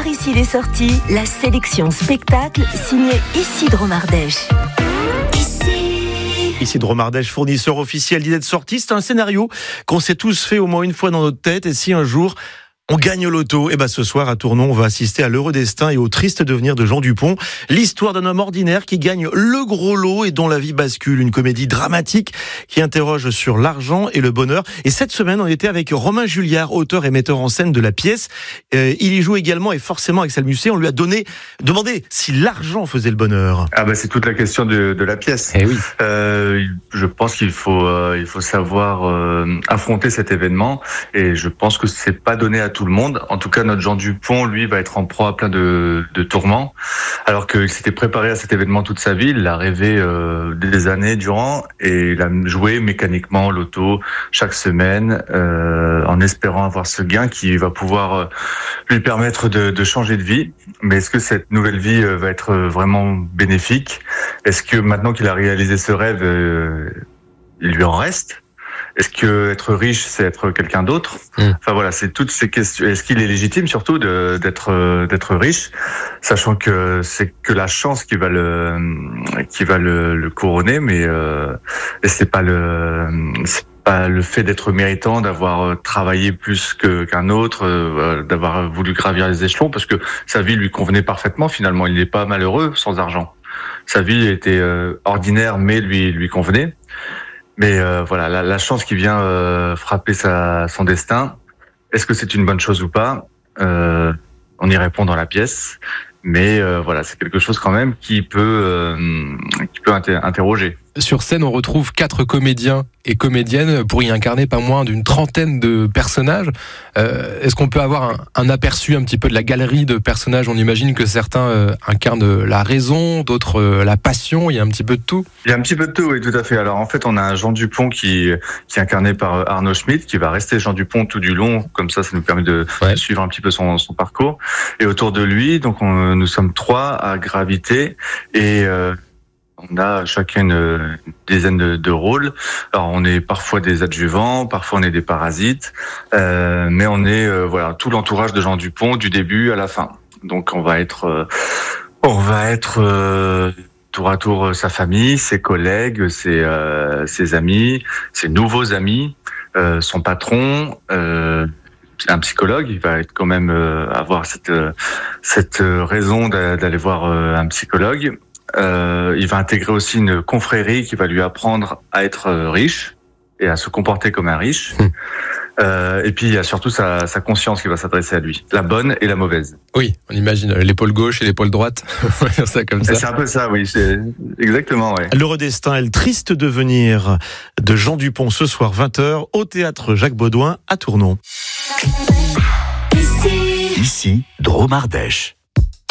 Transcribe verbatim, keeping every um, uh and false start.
Par ici les sorties, la sélection spectacle signée Isidro Mardèche. Isidro Mardèche, fournisseur officiel d'idées de sortie. C'est un scénario qu'on s'est tous fait au moins une fois dans notre tête. Et si un jour on gagne au loto, et ben ce soir à Tournon, on va assister à l'heureux destin et au triste devenir de Jean Dupont. L'histoire d'un homme ordinaire qui gagne le gros lot et dont la vie bascule. Une comédie dramatique qui interroge sur l'argent et le bonheur. Et cette semaine, on était avec Romain Julliard, auteur et metteur en scène de la pièce. Euh, il y joue également et forcément Axel Musset. On lui a donné, demandé si l'argent faisait le bonheur. Ah bah c'est toute la question de, de la pièce. Eh oui. Euh, je pense qu'il faut, euh, il faut savoir euh, affronter cet événement. Et je pense que c'est pas donné à tout le monde. En tout cas, notre Jean Dupont, lui, va être en proie à plein de, de tourments. Alors qu'il s'était préparé à cet événement toute sa vie, il l'a rêvé euh, des années durant et il a joué mécaniquement au loto chaque semaine euh, en espérant avoir ce gain qui va pouvoir euh, lui permettre de, de changer de vie. Mais est-ce que cette nouvelle vie euh, va être vraiment bénéfique ? Est-ce que maintenant qu'il a réalisé ce rêve, euh, il lui en reste ? Est-ce que être riche, c'est être quelqu'un d'autre ? mmh. Enfin voilà, c'est toutes ces questions. Est-ce qu'il est légitime surtout de, d'être d'être riche, sachant que c'est que la chance qui va le qui va le, le couronner, mais euh, et c'est pas le c'est pas le fait d'être méritant, d'avoir travaillé plus que qu'un autre, euh, d'avoir voulu gravir les échelons, parce que sa vie lui convenait parfaitement. Finalement, il n'est pas malheureux sans argent. Sa vie était euh, ordinaire, mais lui lui convenait. Mais euh, voilà, la, la chance qui vient euh, frapper sa, son destin, est-ce que c'est une bonne chose ou pas ? euh, On y répond dans la pièce, mais euh, voilà, c'est quelque chose quand même qui peut, euh, qui peut inter- interroger. Sur scène, on retrouve quatre comédiens et comédiennes pour y incarner pas moins d'une trentaine de personnages. Euh, est-ce qu'on peut avoir un, un aperçu un petit peu de la galerie de personnages ? On imagine que certains euh, incarnent la raison, d'autres euh, la passion. Il y a un petit peu de tout. Il y a un petit peu de tout, oui, tout à fait. Alors en fait, on a un Jean Dupont qui, qui est incarné par Arnaud Schmitt, qui va rester Jean Dupont tout du long. Comme ça, ça nous permet de, ouais. de suivre un petit peu son, son parcours. Et autour de lui, donc on, nous sommes trois à graviter et euh, on a chacun une dizaine de, de rôles. Alors on est parfois des adjuvants, parfois on est des parasites, euh, mais on est euh, voilà tout l'entourage de Jean Dupont du début à la fin. Donc on va être, euh, on va être euh, tour à tour sa famille, ses collègues, ses, euh, ses amis, ses nouveaux amis, euh, son patron. Euh, un psychologue, il va être quand même euh, avoir cette cette raison d'aller voir euh, un psychologue. Euh, il va intégrer aussi une confrérie qui va lui apprendre à être riche et à se comporter comme un riche. Mmh. Euh, et puis il y a surtout sa, sa conscience qui va s'adresser à lui, la bonne et la mauvaise. Oui, on imagine l'épaule gauche et l'épaule droite. ça comme ça. C'est un peu ça, oui. C'est exactement, oui. L'heureux destin et le triste devenir de Jean Dupont ce soir vingt heures au théâtre Jacques Baudouin à Tournon. Ici, Ici Dromardèche.